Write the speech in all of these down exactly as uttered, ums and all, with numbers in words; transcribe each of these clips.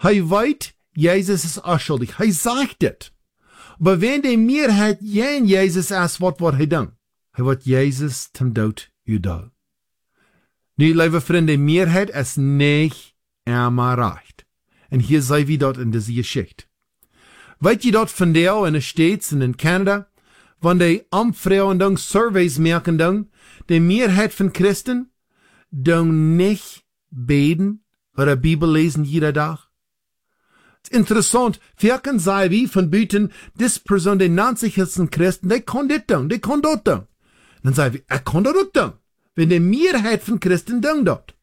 Hij weet, Jesus ist unschuldig. Hij sagt het. Aber wenn die Mehrheit jen Jesus ist, wat wordt hij dan? Hij wordt Jesus zum Dood gedaan. Nu, lieve vrienden, die Mehrheit ist nicht immer recht. Und hier sei wir dort in dieser Geschichte. Weet je dat van deel in de States en in Canada, wann die Amtvrouwen dan surveys merken dan, die Mehrheit von Christen dan nicht beten oder Bibel lesen jeder Tag? Interessant, wirken sei wie von Büten, dis Person, die neunzig ist Christen, die kann dit tun, die kann dort tun. Dann sei wie, er kann dort tun. Wenn die Mehrheit von Christen tun dort.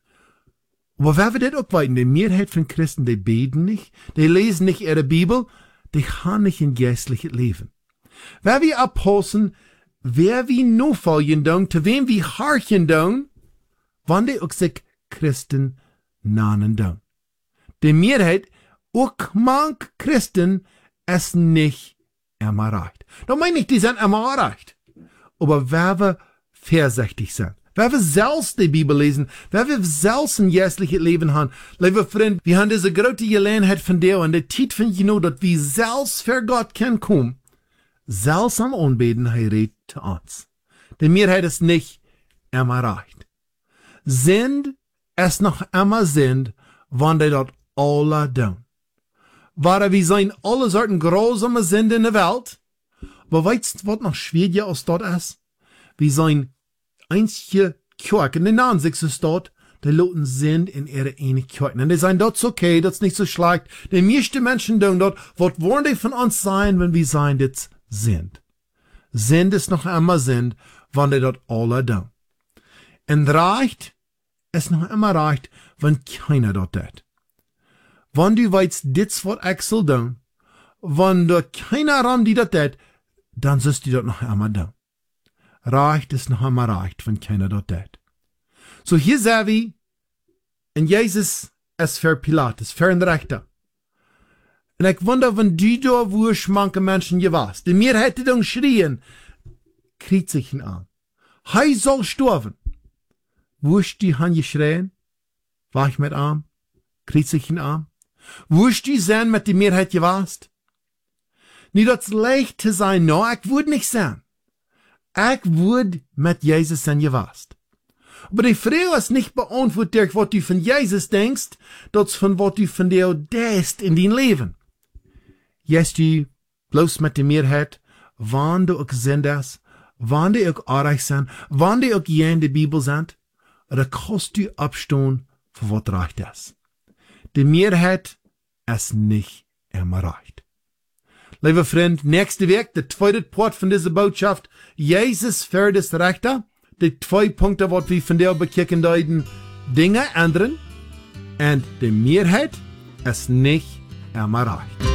Aber wer wird das auch weiten? Die Mehrheit von Christen, die beten nicht, die lesen nicht ihre Bibel, die haben nicht ein geistliches Leben. Wer wir abholen, wer wir nur folgen tun, zu wem wir harchen tun, wann die auch sich Christen nahen tun. Die Mehrheit, auch manch Christen, es nicht immer reicht. Da meine ich, die sind immer erreicht. Aber wer wir vorsichtig sind, wer wir selbst die Bibel lesen, wer wir selbst ein geistliches Leben haben, liebe Freunde, wir haben diese große Gelegenheit von dir und die Zeit von you know, dass wir selbst für Gott können kommen, selbst am Anbeten, er redet zu uns. Die Mehrheit ist nicht immer reicht. Sind es noch immer sind, wann die dort alle tun. Waar wir zijn alle soorten grausamen Sünden in der Welt. Aber weißt du, was noch schwieriger als dort ist? Wir sind einzige Kirche, in den neunzig ist dort, die Leute sind in ihre eine Kirche. Und die sagen, das ist okay, das ist nicht so schlecht. Die meisten Menschen tun dort, was wollen die von uns sein, wenn wir sein, das sind? Sind es noch immer sind, wenn die dort alle tun. Und reicht, es noch immer reicht, wenn keiner dort tut. Wenn du weißt, dit wat ich soll tun, wenn da keiner ran die das tut, dann sollst du das noch einmal tun. Reicht es noch einmal reicht, wenn keiner das tut. So hier sehen wir, und Jesus ist für Pilatus, für ein Richter. Und ich wundere, wenn du da wurscht manche Menschen je warst, die mir hätte dann schrien, kriegt sich ihn an. Hei soll sterben. Wurscht die han geschrien? War ich mit Arm? Kriegt sich ihn an? Wurscht die sein mit die Mehrheit je warst? Nie das leicht zu sein, no, ich würde nicht sein. Ich würde mit Jesus sein je warst. Aber die Frage ist nicht beantwortet, was du von Jesus denkst, das von was du von dir denkst in dein Leben. Jetzt du bloß mit der Mehrheit, wann du auch sindest, wann du auch arreich sind, wann du auch hier in der Bibel sind, oder kannst du abstehen, für was reicht das? Die Mehrheit ist nicht immer reicht. Lieber Freund, nächste Woche, der zweite Part von dieser Botschaft, Jesus für das Rechter. Die zwei Punkte, was wir von der bekicken deuten, Dinge ändern, und die Mehrheit ist nicht immer reicht.